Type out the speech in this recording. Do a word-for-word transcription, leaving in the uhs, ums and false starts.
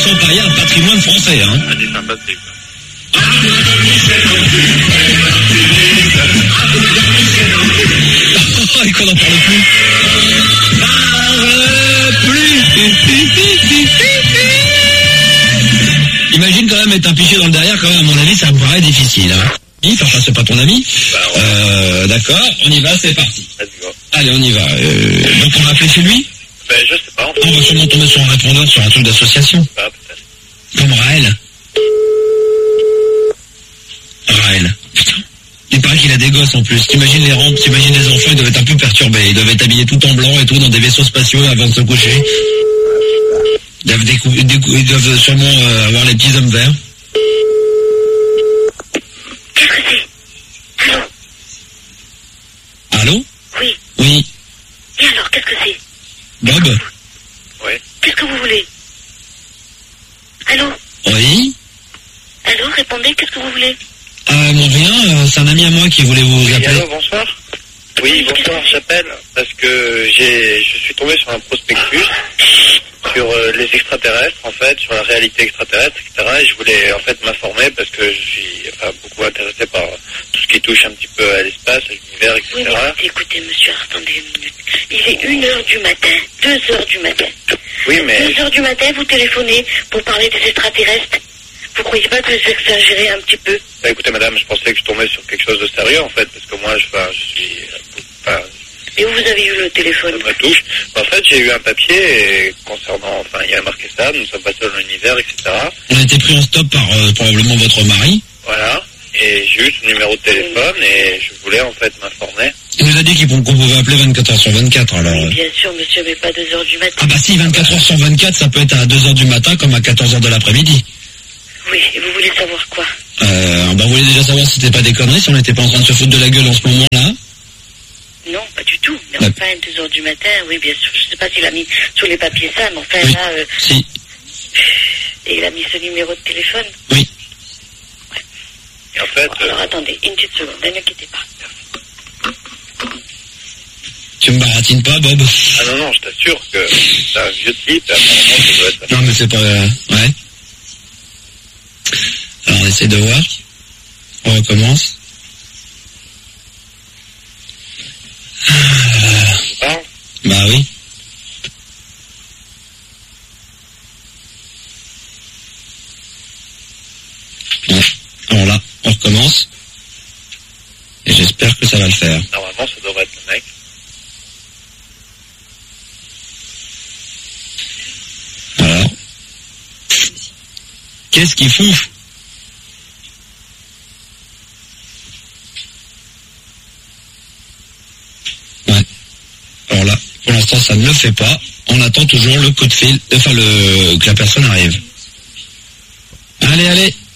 faut parier un patrimoine français, hein. Ah, c'est sympathique. Et qu'on n'en parle plus. Parle plus. Imagine quand même être un piché dans le derrière, quand même, à mon avis, ça me paraît difficile, hein. Enfin, c'est pas ton ami. Bah, ouais. Euh, d'accord, on y va, c'est parti. Let's go. Allez, on y va. Euh, donc on va appeler chez lui. Ben, je sais pas, en fait. On va sûrement tomber sur un répondeur, sur un truc d'association. Pas, peut-être. Comme Raël. Raël. Putain. Il paraît qu'il a des gosses en plus. T'imagines les rampes, t'imagines les enfants, ils doivent être un peu perturbés. Ils doivent être habillés tout en blanc et tout dans des vaisseaux spatiaux avant de se coucher. Ils doivent, décou- décou- ils doivent sûrement euh, avoir les petits hommes verts. Qu'est-ce que c'est? Allô? Allô? Oui. Oui. Et alors, qu'est-ce que c'est? Bob? Ouais. Qu'est-ce que vous voulez? Allô? Oui? Allô, répondez, qu'est-ce que vous voulez? Euh, non, rien, euh, c'est un ami à moi qui voulait vous Oui, appeler. allô, bonsoir. Oui, bonsoir, j'appelle parce que j'ai, je suis tombé sur un prospectus sur euh, les extraterrestres, en fait, sur la réalité extraterrestre, et cetera. Et je voulais, en fait, m'informer parce que je suis enfin, beaucoup intéressé par tout ce qui touche un petit peu à l'espace, à l'univers, et Oui, cetera. mais écoutez, monsieur, attendez une minute. Il est une heure du matin, deux heures du matin. Oui, mais... Deux heures du matin, vous téléphonez pour parler des extraterrestres. Vous croyez pas que j'ai exagéré un petit peu? Bah, écoutez, madame, je pensais que je tombais sur quelque chose de sérieux, en fait, parce que moi, je, enfin, je suis... Enfin, Et où vous avez eu le téléphone? ça me touche. En fait, j'ai eu un papier et concernant... Enfin, il y a marqué ça, nous sommes pas seuls dans l'univers, et cetera. On a été pris en stop par euh, probablement votre mari. Voilà. Et j'ai eu son numéro de téléphone et je voulais, en fait, m'informer. Il nous a dit qu'il- qu'on pouvait appeler vingt-quatre heures sur vingt-quatre, alors... Oui, euh. bien sûr, monsieur, mais pas deux heures du matin. Ah bah si, vingt-quatre heures sur vingt-quatre, ça peut être à deux heures du matin comme à quatorze heures de l'après-midi. Oui, et vous voulez savoir quoi? Euh, bah vous voulez déjà savoir si c'était pas des conneries, si on n'était pas en train de se foutre de la gueule en ce moment-là? Non, pas du tout. Mais Bah. enfin, deux heures du matin, oui, bien sûr. Je sais pas s'il a mis sur les papiers ça, mais enfin, Oui. là, euh, Si, et il a mis ce numéro de téléphone. oui. Et en fait... Bon, euh, alors, attendez, une petite seconde, ne quittez pas. Tu me baratines pas, Bob? Ah non, non, je t'assure que c'est un vieux type et apparemment, ça doit être... Non, mais c'est pas... euh, ouais. Alors, on essaie de voir. On recommence. Ah, Bah oui. Ouais. Alors là, on recommence. Et j'espère que ça va le faire. normalement, ça devrait être le mec. Alors. Qu'est-ce qu'ils font? Ouais. Alors là, pour l'instant, ça ne le fait pas. On attend toujours le coup de fil, enfin le que la personne arrive. Allez, allez.